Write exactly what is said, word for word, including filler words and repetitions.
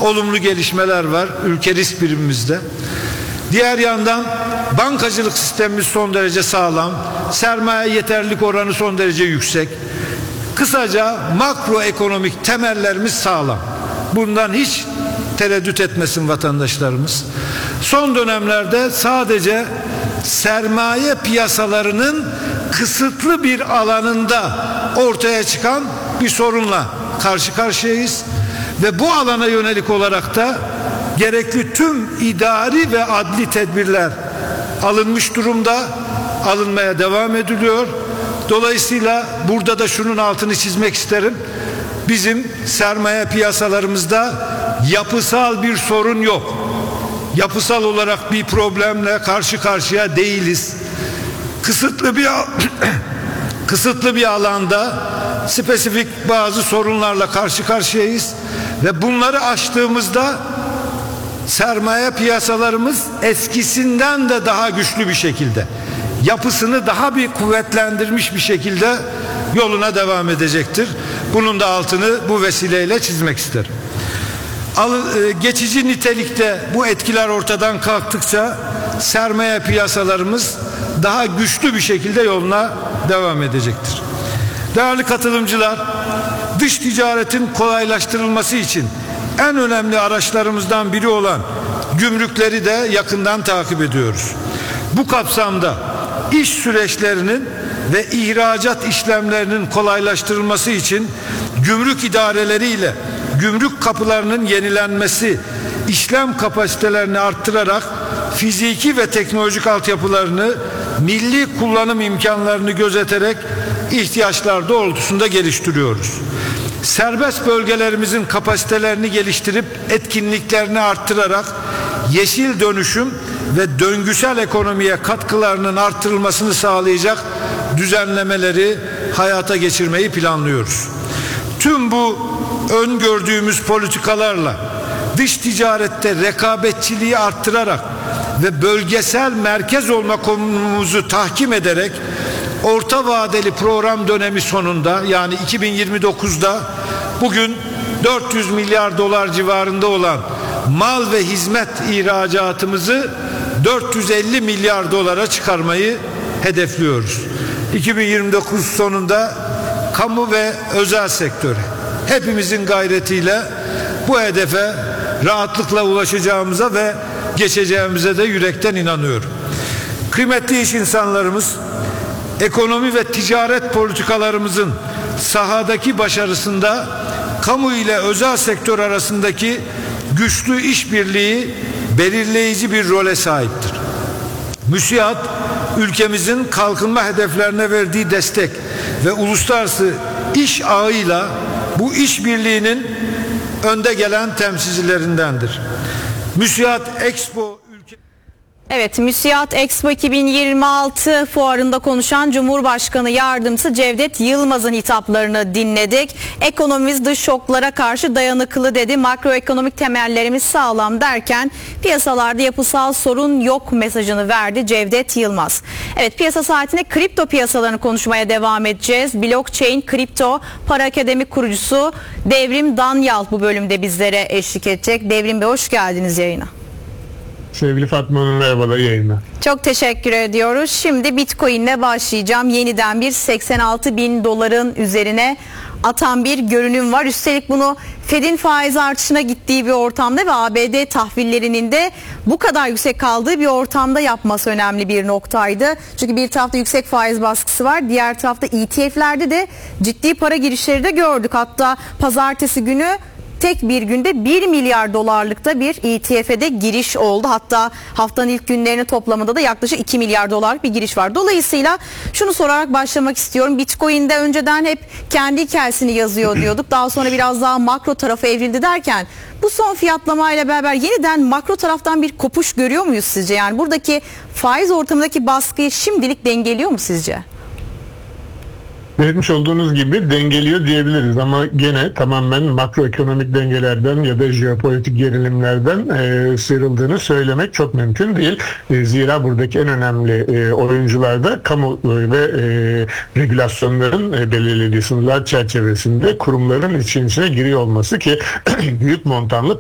olumlu gelişmeler var ülke risk primimizde. Diğer yandan bankacılık sistemimiz son derece sağlam, sermaye yeterlilik oranı son derece yüksek. Kısaca makroekonomik temellerimiz sağlam. Bundan hiç tereddüt etmesin vatandaşlarımız. Son dönemlerde sadece sermaye piyasalarının kısıtlı bir alanında ortaya çıkan bir sorunla karşı karşıyayız ve bu alana yönelik olarak da gerekli tüm idari ve adli tedbirler alınmış durumda, alınmaya devam ediliyor. Dolayısıyla burada da şunun altını çizmek isterim. Bizim sermaye piyasalarımızda yapısal bir sorun yok. Yapısal olarak bir problemle karşı karşıya değiliz. Kısıtlı bir kısıtlı bir alanda spesifik bazı sorunlarla karşı karşıyayız ve bunları aştığımızda sermaye piyasalarımız eskisinden de daha güçlü bir şekilde, yapısını daha bir kuvvetlendirmiş bir şekilde yoluna devam edecektir. Bunun da altını bu vesileyle çizmek isterim. Geçici nitelikte bu etkiler ortadan kalktıkça sermaye piyasalarımız daha güçlü bir şekilde yoluna devam edecektir. Değerli katılımcılar, dış ticaretin kolaylaştırılması için en önemli araçlarımızdan biri olan gümrükleri de yakından takip ediyoruz. Bu kapsamda iş süreçlerinin ve ihracat işlemlerinin kolaylaştırılması için gümrük idareleriyle gümrük kapılarının yenilenmesi, işlem kapasitelerini arttırarak fiziki ve teknolojik altyapılarını, milli kullanım imkanlarını gözeterek ihtiyaçlar doğrultusunda geliştiriyoruz. Serbest bölgelerimizin kapasitelerini geliştirip etkinliklerini arttırarak yeşil dönüşüm ve döngüsel ekonomiye katkılarının artırılmasını sağlayacak düzenlemeleri hayata geçirmeyi planlıyoruz. Tüm bu öngördüğümüz politikalarla dış ticarette rekabetçiliği arttırarak ve bölgesel merkez olma konumumuzu tahkim ederek orta vadeli program dönemi sonunda, yani iki bin yirmi dokuzda bugün dört yüz milyar dolar civarında olan mal ve hizmet ihracatımızı dört yüz elli milyar dolara çıkarmayı hedefliyoruz. iki bin yirmi dokuz sonunda kamu ve özel sektöre hepimizin gayretiyle bu hedefe rahatlıkla ulaşacağımıza ve geçeceğimize de yürekten inanıyorum. Kıymetli iş insanlarımız, ekonomi ve ticaret politikalarımızın sahadaki başarısında kamu ile özel sektör arasındaki güçlü işbirliği belirleyici bir role sahiptir. MÜSİAD, ülkemizin kalkınma hedeflerine verdiği destek ve uluslararası iş ağıyla bu işbirliğinin önde gelen temsilcilerindendir. MÜSİAD Expo ülke... Evet, MÜSİAD Expo iki bin yirmi altı fuarında konuşan Cumhurbaşkanı Yardımcısı Cevdet Yılmaz'ın hitaplarını dinledik. Ekonomimiz dış şoklara karşı dayanıklı dedi. Makroekonomik temellerimiz sağlam derken piyasalarda yapısal sorun yok mesajını verdi Cevdet Yılmaz. Evet, piyasa saatinde kripto piyasalarını konuşmaya devam edeceğiz. Blockchain Kripto Para Akademi kurucusu Devrim Danyal bu bölümde bizlere eşlik edecek. Devrim Bey, hoş geldiniz yayına. Sevgili Fatma Hanım, merhabalar, yayına. Çok teşekkür ediyoruz. Şimdi Bitcoin'le başlayacağım. Yeniden bir seksen altı bin doların üzerine atan bir görünüm var. Üstelik bunu Fed'in faiz artışına gittiği bir ortamda ve A B D tahvillerinin de bu kadar yüksek kaldığı bir ortamda yapması önemli bir noktaydı. Çünkü bir tarafta yüksek faiz baskısı var. Diğer tarafta E T F'lerde de ciddi para girişleri de gördük. Hatta pazartesi günü tek bir günde bir milyar dolarlıkta bir E T F'e de giriş oldu. Hatta haftanın ilk günlerini toplamında da yaklaşık iki milyar dolarlık bir giriş var. Dolayısıyla şunu sorarak başlamak istiyorum. Bitcoin'de önceden hep kendi hikayesini yazıyor diyorduk. Daha sonra biraz daha makro tarafa evrildi derken bu son fiyatlamayla beraber yeniden makro taraftan bir kopuş görüyor muyuz sizce? Yani buradaki faiz ortamındaki baskıyı şimdilik dengeliyor mu sizce? Belirtmiş olduğunuz gibi dengeliyor diyebiliriz ama gene tamamen makroekonomik dengelerden ya da jeopolitik gerilimlerden e, sıyrıldığını söylemek çok mümkün değil. E, zira buradaki en önemli e, oyuncular da kamu ve e, regülasyonların e, belirlediği sınırlar çerçevesinde kurumların için içine giriyor olması ki büyük montanlı